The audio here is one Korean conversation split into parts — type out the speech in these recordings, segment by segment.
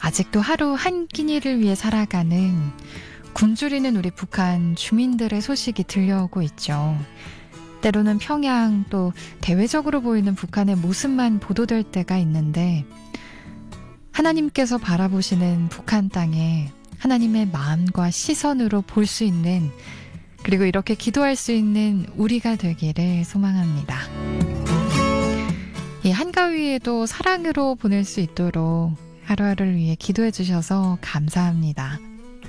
아직도 하루 한 끼니를 위해 살아가는 굶주리는 우리 북한 주민들의 소식이 들려오고 있죠. 때로는 평양 또 대외적으로 보이는 북한의 모습만 보도될 때가 있는데 하나님께서 바라보시는 북한 땅에 하나님의 마음과 시선으로 볼 수 있는 그리고 이렇게 기도할 수 있는 우리가 되기를 소망합니다. 이 한가위에도 사랑으로 보낼 수 있도록 하루하루를 위해 기도해 주셔서 감사합니다.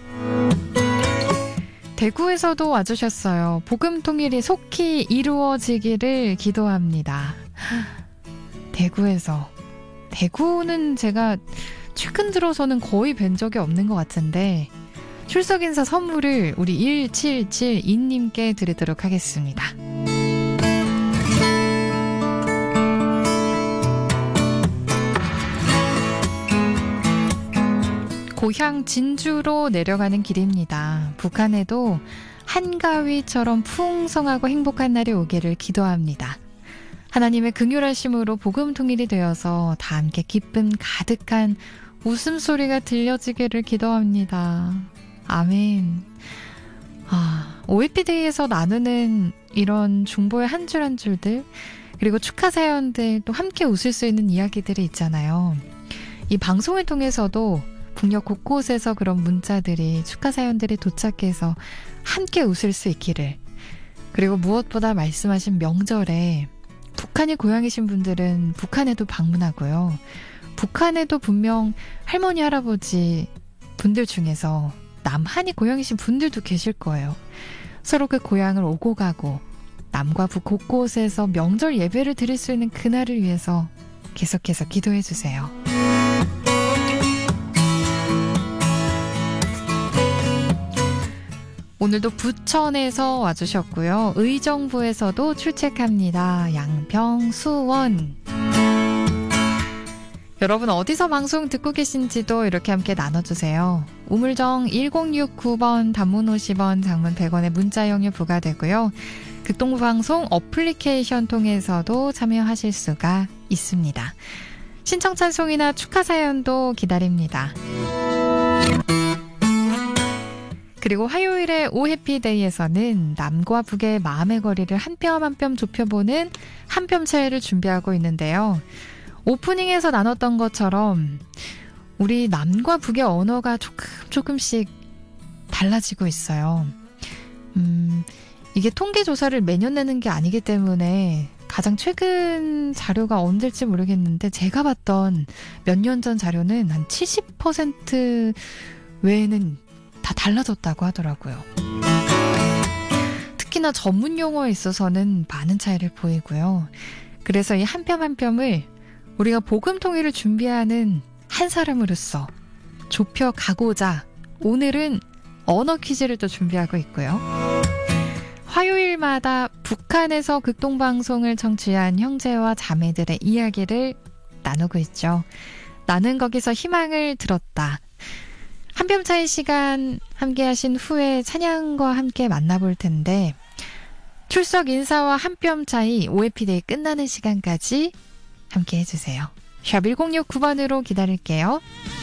대구에서도 와주셨어요. 복음 통일이 속히 이루어지기를 기도합니다. 대구는 제가 최근 들어서는 거의 뵌 적이 없는 것 같은데 출석 인사 선물을 우리 1772님께 드리도록 하겠습니다. 고향 진주로 내려가는 길입니다. 북한에도 한가위처럼 풍성하고 행복한 날이 오기를 기도합니다. 하나님의 긍휼하심으로 복음 통일이 되어서 다 함께 기쁨 가득한 웃음소리가 들려지기를 기도합니다. 아멘. OFP데이에서 나누는 이런 중보의 한 줄 한 줄들 그리고 축하 사연들 또 함께 웃을 수 있는 이야기들이 있잖아요. 이 방송을 통해서도 북녘 곳곳에서 그런 문자들이 축하 사연들이 도착해서 함께 웃을 수 있기를 그리고 무엇보다 말씀하신 명절에 북한이 고향이신 분들은 북한에도 방문하고요. 북한에도 분명 할머니 할아버지 분들 중에서 남한이 고향이신 분들도 계실 거예요. 서로 그 고향을 오고 가고 남과 북 곳곳에서 명절 예배를 드릴 수 있는 그날을 위해서 계속해서 기도해 주세요. 오늘도 부천에서 와주셨고요. 의정부에서도 출첵합니다. 양평, 수원. 여러분 어디서 방송 듣고 계신지도 이렇게 함께 나눠주세요. 우물정 1069번 단문 50원 장문 100원의 문자 이용료 부과되고요. 극동방송 어플리케이션 통해서도 참여하실 수가 있습니다. 신청 찬송이나 축하 사연도 기다립니다. 그리고 화요일에 오해피데이에서는 남과 북의 마음의 거리를 한 뼘 한 뼘 좁혀보는 한 뼘 차이를 준비하고 있는데요. 오프닝에서 나눴던 것처럼 우리 남과 북의 언어가 조금씩 달라지고 있어요. 이게 통계조사를 매년 내는 게 아니기 때문에 가장 최근 자료가 언제일지 모르겠는데 제가 봤던 몇 년 전 자료는 한 70% 외에는 다 달라졌다고 하더라고요. 특히나 전문 용어에 있어서는 많은 차이를 보이고요. 그래서 이 한 뼘 한 뼘을 우리가 복음 통일을 준비하는 한 사람으로서 좁혀가고자 오늘은 언어 퀴즈를 또 준비하고 있고요. 화요일마다 북한에서 극동방송을 청취한 형제와 자매들의 이야기를 나누고 있죠. 나는 거기서 희망을 들었다. 한 뼘 차이 시간 함께 하신 후에 찬양과 함께 만나볼 텐데 출석 인사와 한 뼘 차이 OFP데이 끝나는 시간까지 함께 해주세요. 샵 1069번으로 기다릴게요.